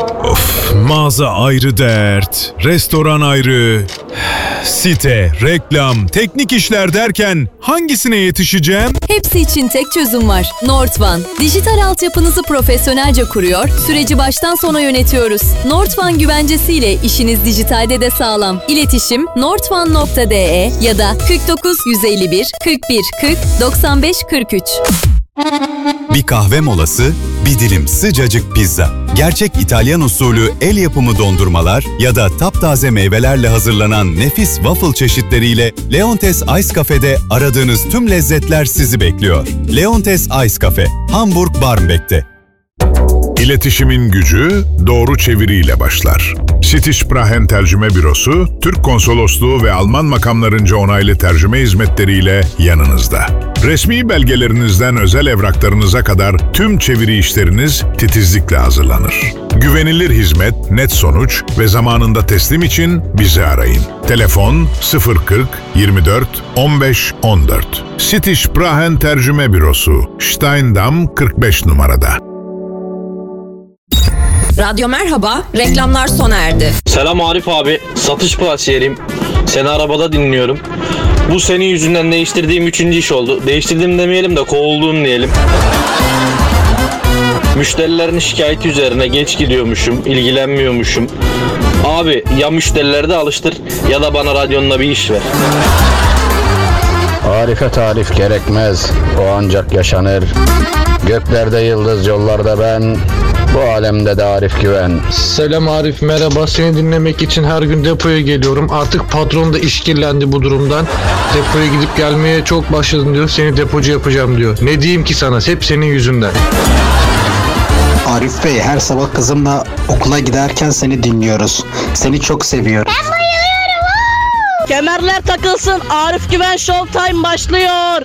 Of, mağaza ayrı dert, restoran ayrı, site, reklam, teknik işler derken hangisine yetişeceğim? Hepsi için tek çözüm var. Nordvan. Dijital altyapınızı profesyonelce kuruyor, süreci baştan sona yönetiyoruz. Nordvan güvencesiyle işiniz dijitalde de sağlam. İletişim nordvan.de ya da 49 151 41 40 95 43. Bir kahve molası, bir dilim sıcacık pizza. Gerçek İtalyan usulü el yapımı dondurmalar ya da taptaze meyvelerle hazırlanan nefis waffle çeşitleriyle Leontes Ice Cafe'de aradığınız tüm lezzetler sizi bekliyor. Leontes Ice Cafe, Hamburg Barmbek'te. İletişimin gücü doğru çeviriyle başlar. Sitişprahen Tercüme Bürosu, Türk Konsolosluğu ve Alman makamlarınca onaylı tercüme hizmetleriyle yanınızda. Resmi belgelerinizden özel evraklarınıza kadar tüm çeviri işleriniz titizlikle hazırlanır. Güvenilir hizmet, net sonuç ve zamanında teslim için bizi arayın. Telefon 040 24 15 14. Sitişprahen Tercüme Bürosu, Steindam 45 numarada. Radyo merhaba, reklamlar sona erdi. Selam Arif abi, satış pasiyeriyim. Seni arabada dinliyorum. Bu senin yüzünden değiştirdiğim 3. iş oldu. Değiştirdim demeyelim de kovuldum diyelim. Müşterilerin şikayeti üzerine geç gidiyormuşum, ilgilenmiyormuşum. Abi ya müşterileri de alıştır ya da bana radyonla bir iş ver. Arife tarif gerekmez, o ancak yaşanır. Göklerde yıldız, yollarda ben, bu alemde de Arif Güven. Selam Arif, merhaba. Seni dinlemek için her gün depoya geliyorum. Artık patron da işkillendi bu durumdan. Depoya gidip gelmeye çok başladın diyor. Seni depocu yapacağım diyor. Ne diyeyim ki sana? Hep senin yüzünden. Arif Bey, her sabah kızımla okula giderken seni dinliyoruz. Seni çok seviyorum. Ben bayılıyorum. Kemerler takılsın. Arif Güven Showtime başlıyor.